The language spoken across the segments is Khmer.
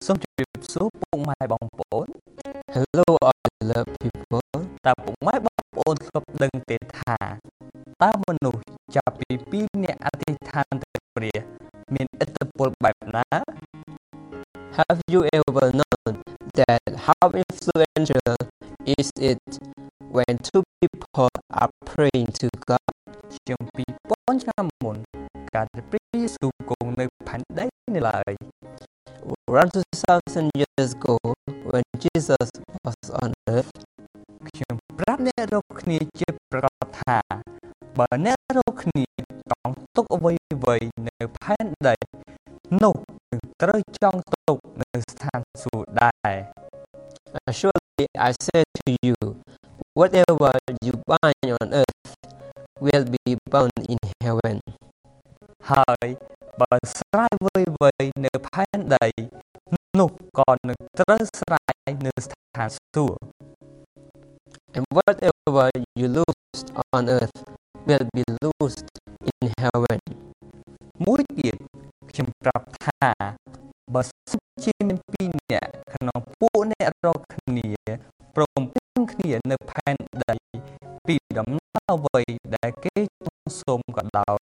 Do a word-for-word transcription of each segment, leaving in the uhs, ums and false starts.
សូមជម្រាបសួរពុកម៉ែបងប្អូន Hello all beloved people តើពុកម៉ែបងប្អូនធ្លាប់ដឹងទេថាតើមនុស្សចាប់ពីពីរនាក់អធិដ្ឋានទៅព្រះមានឥទ្ធិពលបែបណា Have you ever known that how influential is it when two people are praying to God? ជាងពីរពាន់ឆ្នាំមុនកាលព្រះយេស៊ូវគង់នៅផែនដីនេះឡើយ Around two thousand years ago, when Jesus was on earth, ខ្ញុំប្រាប់អ្នករាល់គ្នាជាប្រកាសថាបើអ្នករាល់គ្នាចង់ទុកអ្វីៗនៅផែនដីនោះនឹងត្រូវចង់ទុកនៅស្ថានសួគ៌ដែរ surely I say to you, whatever you bind on earth will be bound in heaven. ហើយបើស្រាយអ្វីៗនៅផែនដីនោះក៏នឹងត្រូវស្រាយនៅស្ថានសួគ៌ And whatever you loose on earth will be loosed in heaven. មួយទៀតខ្ញុំប្រាប់ថាបើសិនជាមានពីរនាក់ក្នុងពួកអ្នករាល់គ្នាព្រមព្រៀងគ្នានៅផែនដីពីដំណើរអ្វីដែលគេចង់សូមក៏ដោយ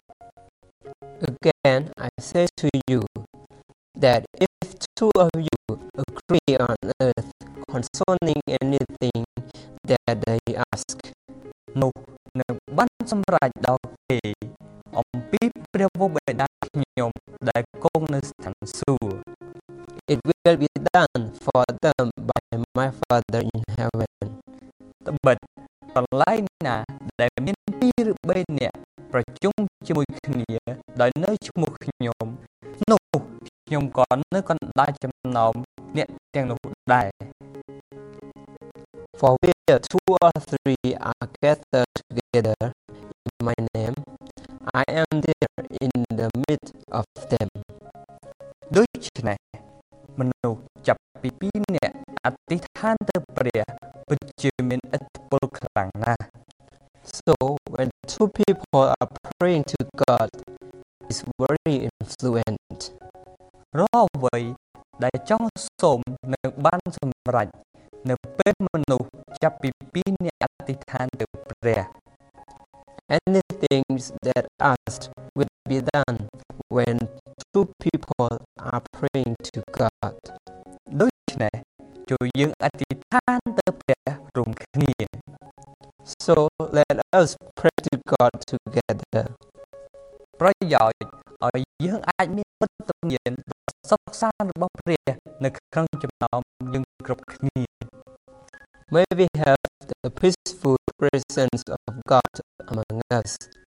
Again, I say to you that if two of you agree on earth concerning anything that they ask, នោះនឹងបានសម្រេចដល់គេអំពីព្រះវរបិតាខ្ញុំដែលគង់នៅស្ថានសួគ៌ it will be done for them by my Father in heaven. ត្បិតកន្លែងណាដែលមានពីរឬបីនាក់ប្រជុំជាមួយគ្នាដោយនៅឈ្មោះខ្ញុំនោះខ្ញុំក៏នៅកណ្ដាលចំណោមអ្នកទាំងនោះដែរ For where two or three are gathered together in my name, I am there in the midst of them. ដូច្នេះមនុស្សចាប់ពីពីរនាក់អធិដ្ឋានទៅព្រះពិតជាមានឥទ្ធិពលខ្លាំងណាស់ So when two people are praying to God, it's very influent. រាល់អ្វីដែលចង់សូមនឹងបានសម្រេចនៅពេលមនុស្សចាប់ពីពីរនាក់អធិដ្ឋានទៅព្រះ Anything that asked will be done when two people are praying to God. ដូច្នេះជួយយើងអធិដ្ឋានទៅព្រះរួមគ្នា So let us pray to God together. ប្រយោជន៍ឲ្យយើងអាចមានវត្តមានដ៏សុខសាន្តរបស់ព្រះនៅក្នុងចំណោមយើងគ្រប់គ្នា May we have the peaceful presence of God among us.